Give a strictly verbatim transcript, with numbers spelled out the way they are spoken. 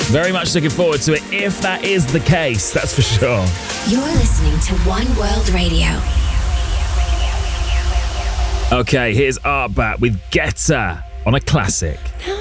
Very much looking forward to it, if that is the case, that's for sure. You're listening to One World Radio. Okay, here's Artbat with Getter on a classic. Now